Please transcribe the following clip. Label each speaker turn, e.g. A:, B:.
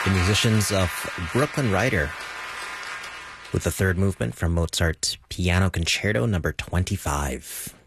A: The musicians of Brooklyn Rider with the third movement from Mozart's Piano Concerto number 25.